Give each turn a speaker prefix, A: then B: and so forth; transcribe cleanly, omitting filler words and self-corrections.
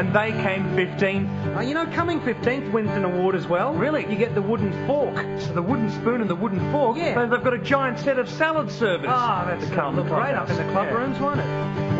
A: And they came 15th.
B: You know, coming 15th wins an award as well.
A: Really?
B: You get the wooden fork.
A: The wooden spoon and the wooden fork?
B: Yeah.
A: They've got a giant set of salad servers.
B: That's
A: to come
B: look great up in the club rooms, won't it?